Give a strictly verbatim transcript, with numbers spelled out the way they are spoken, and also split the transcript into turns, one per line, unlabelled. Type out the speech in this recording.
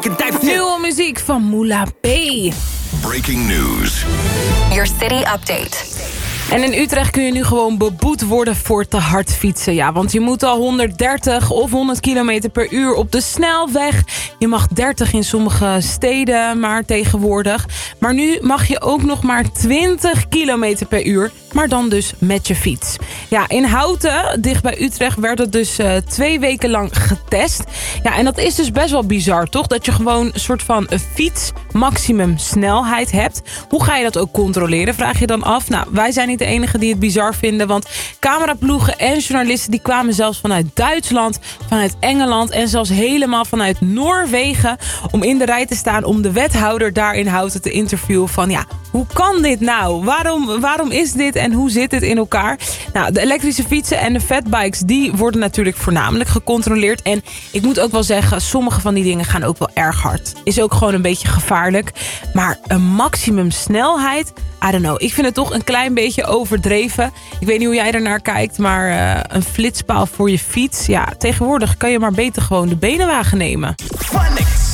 fucking type shit.
Nieuwe muziek van Moula P.
Breaking news.
Your city update.
En in Utrecht kun je nu gewoon beboet worden voor te hard fietsen. Ja, want je moet al honderddertig of honderd kilometer per uur op de snelweg. Je mag dertig in sommige steden maar tegenwoordig. Maar nu mag je ook nog maar twintig kilometer per uur. Maar dan dus met je fiets. Ja, in Houten, dicht bij Utrecht, werd het dus uh, twee weken lang getest. Ja, en dat is dus best wel bizar, toch? Dat je gewoon een soort van een fiets maximum snelheid hebt. Hoe ga je dat ook controleren, vraag je dan af. Nou, wij zijn niet de enige die het bizar vinden. Want cameraploegen en journalisten die kwamen zelfs vanuit Duitsland, vanuit Engeland en zelfs helemaal vanuit Noorwegen om in de rij te staan om de wethouder daar in Houten te interviewen van ja, hoe kan dit nou? Waarom, waarom is dit en hoe zit dit in elkaar? Nou, de elektrische fietsen en de fatbikes die worden natuurlijk voornamelijk gecontroleerd. En ik moet ook wel zeggen, sommige van die dingen gaan ook wel erg hard. Is ook gewoon een beetje gevaarlijk. Maar een maximum snelheid, I don't know. Ik vind het toch een klein beetje overdreven. Ik weet niet hoe jij ernaar kijkt, maar uh, een flitspaal voor je fiets. Ja, tegenwoordig kan je maar beter gewoon de benenwagen nemen.
Phonics.